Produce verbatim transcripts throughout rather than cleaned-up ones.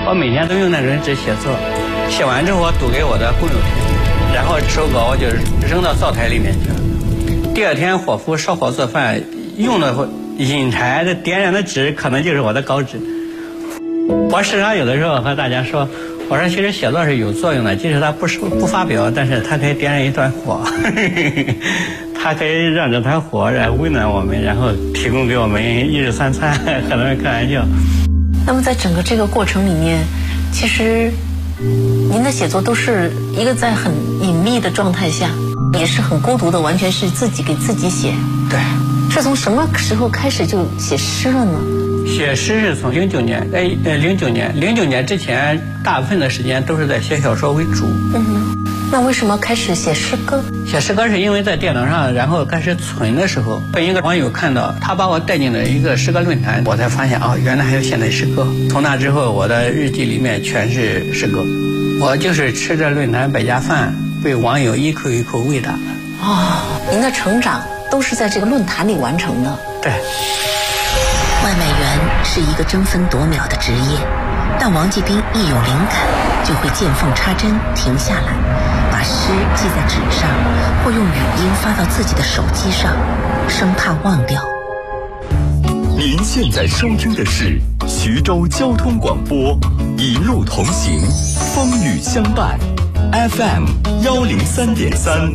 我每天都用那种纸写作，写完之后我读给我的工友听，然后手稿我就扔到灶台里面去了。第二天伙夫烧火做饭用的引柴的点燃的纸，可能就是我的稿纸。我时常有的时候和大家说，我说其实写作是有作用的，即使它不说不发表，但是它可以点燃一段火，它可以让这团火来温暖我们，然后提供给我们一日三餐。很多人开玩笑。 那么在整个这个过程里面，其实您的写作都是一个在很隐秘的状态下，也是很孤独的，完全是自己给自己写。 对。 是从什么时候开始就写诗了呢？ 写诗是从零九年，哎呃零九年，零九年之前，大部分的时间都是在写小说为主。 嗯，那为什么开始写诗歌？ 写诗歌是因为在电脑上，然后开始存的时候，被一个网友看到，他把我带进了一个诗歌论坛，我才发现哦，原来还有现代诗歌。从那之后，我的日记里面全是诗歌。我就是吃着论坛百家饭，被网友一口一口喂大的。 哦，您的成长都是在这个论坛里完成的。 对。 外卖员是一个争分夺秒的职业，但王继兵一有灵感就会见缝插针停下来，把诗记在纸上，或用语音发到自己的手机上，生怕忘掉。 您现在收听的是徐州交通广播，一路同行，风雨相伴 ，F M 幺零三点三。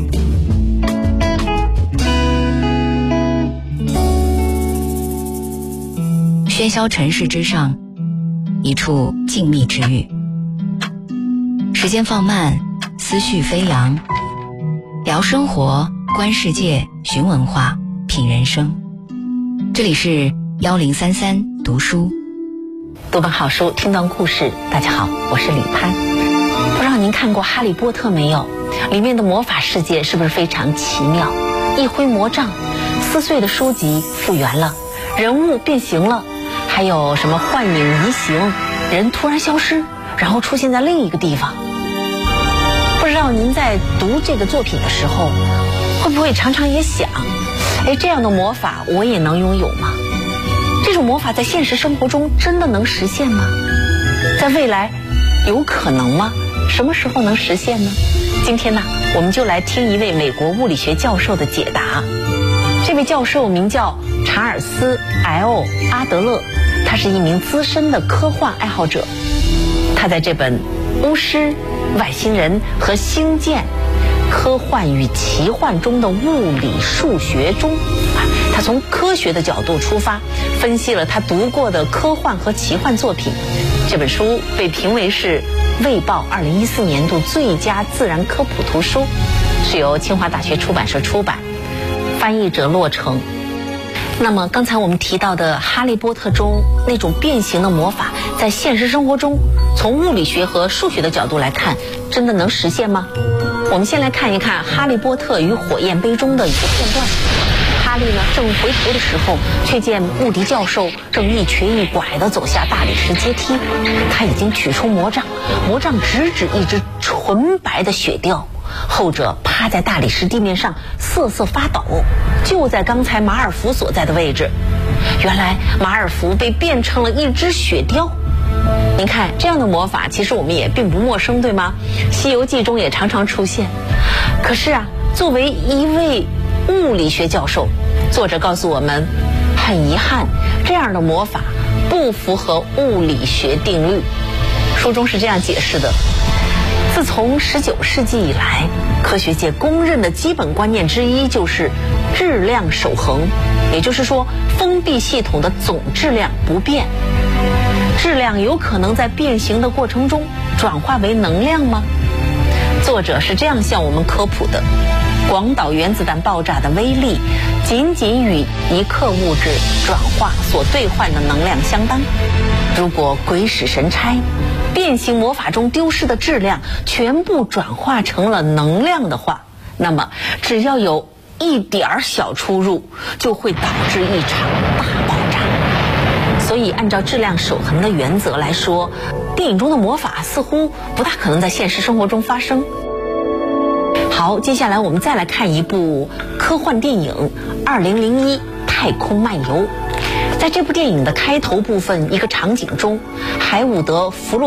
喧嚣尘世之上，一处静谧之域。时间放慢，思绪飞扬，聊生活，观世界，寻文化，品人生。这里是幺零三三读书， 读本好书，听段故事。大家好，我是李潘。不知道您看过《哈利波特》没有？里面的魔法世界是不是非常奇妙？一挥魔杖，撕碎的书籍复原了，人物变形了。还有什么幻影移形，人突然消失，然后出现在另一个地方。不知道您在读这个作品的时候，会不会常常也想，哎，这样的魔法我也能拥有吗？这种魔法在现实生活中真的能实现吗？在未来有可能吗？什么时候能实现呢？今天呢，我们就来听一位美国物理学教授的解答。这位教授名叫查尔斯 ·L. 阿德勒，他是一名资深的科幻爱好者。他在这本《巫师、外星人和星舰：科幻与奇幻中的物理数学》中，啊，他从科学的角度出发，分析了他读过的科幻和奇幻作品。这本书被评为是《卫报》二零一四年度最佳自然科普图书，是由清华大学出版社出版，翻译者骆成。那么刚才我们提到的《哈利波特》中那种变形的魔法，在现实生活中，从物理学和数学的角度来看，真的能实现吗？我们先来看一看《哈利波特与火焰杯》中的一个片段。哈利呢正回头的时候，却见穆迪教授正一瘸一拐地走下大理石阶梯。他已经取出魔杖，魔杖直指一只纯白的雪貂，后者趴在大理石地面上瑟瑟发抖，就在刚才马尔福所在的位置。原来马尔福被变成了一只雪貂。您看，这样的魔法其实我们也并不陌生，对吗？西游记中也常常出现。可是啊，作为一位物理学教授，作者告诉我们，很遗憾，这样的魔法不符合物理学定律。书中是这样解释的：自从十九世纪以来，科学界公认的基本观念之一就是质量守恒，也就是说，封闭系统的总质量不变。质量有可能在变形的过程中转化为能量吗？作者是这样向我们科普的：广岛原子弹爆炸的威力仅仅与一克物质转化所兑换的能量相当。如果鬼使神差，变形魔法中丢失的质量全部转化成了能量的话，那么只要有一点小出入，就会导致一场大爆炸。所以按照质量守恒的原则来说，电影中的魔法似乎不大可能在现实生活中发生。好，接下来我们再来看一部科幻电影《二零零一太空漫游》。在这部电影的开头部分一个场景中，海伍德·弗洛